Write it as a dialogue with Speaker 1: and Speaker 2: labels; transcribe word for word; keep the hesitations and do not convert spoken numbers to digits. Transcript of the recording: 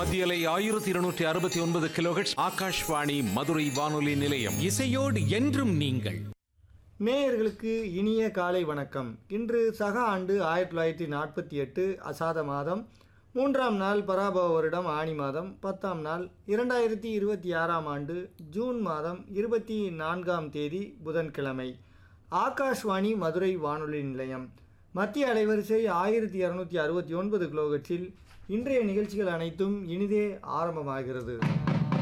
Speaker 1: மத்தியலை ஆயிரத்தி இருநூற்றி அறுபத்தி ஒன்பது கிலோஹெர்ட்ஸ் ஆகாஷ்வாணி மதுரை வானொலி நிலையம்.
Speaker 2: இசையோடு என்றும் நீங்கள்.
Speaker 3: நேயர்களுக்கு இனிய காலை வணக்கம். இன்று சக ஆண்டு ஆயிரத்தி தொள்ளாயிரத்தி நாற்பத்தி எட்டு அசாத மாதம் மூன்றாம் நாள் பராபவ வருடம் ஆணி மாதம் பத்தாம் நாள் இரண்டாயிரத்தி இருபத்தி ஆறாம் ஆண்டு ஜூன் மாதம் இருபத்தி நான்காம் தேதி புதன்கிழமை. ஆகாஷ்வாணி மதுரை வானொலி நிலையம் மத்திய அலைவரிசை ஆயிரத்தி இரநூத்தி அறுபத்தி ஒன்பது கிலோஹெர்ட்ஸில் இன்றைய நிகழ்ச்சிகள் அனைத்தும் இனிதே ஆரம்பமாகிறது.